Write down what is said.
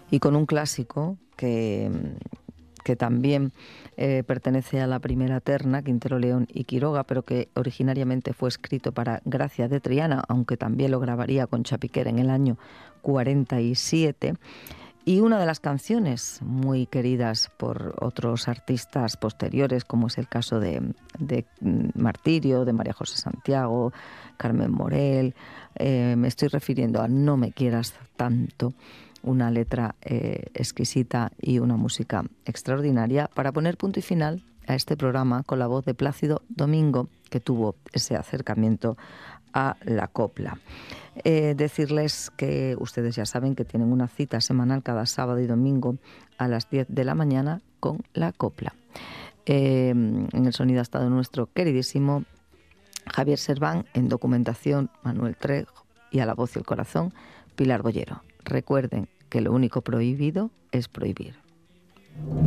y con un clásico que también pertenece a la primera terna, Quintero, León y Quiroga, pero que originariamente fue escrito para Gracia de Triana, aunque también lo grabaría Concha Piquer en el año 47. Y una de las canciones muy queridas por otros artistas posteriores, como es el caso de Martirio, de María José Santiago, Carmen Morel. Me estoy refiriendo a No me quieras tanto, una letra exquisita y una música extraordinaria, para poner punto y final a este programa con la voz de Plácido Domingo, que tuvo ese acercamiento a la copla. Decirles que ustedes ya saben que tienen una cita semanal cada sábado y domingo a las 10 de la mañana con la copla. En el sonido ha estado nuestro queridísimo Javier Serván, en documentación Manuel Trejo y a la voz y el corazón Pilar Bollero. Recuerden que lo único prohibido es prohibir.